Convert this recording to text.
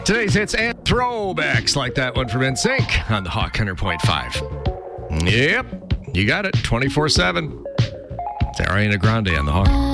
Today's hits and throwbacks like that one from NSYNC on the Hawk 100.5. Yep, you got it, 24/7. It's Ariana Grande on the Hawk.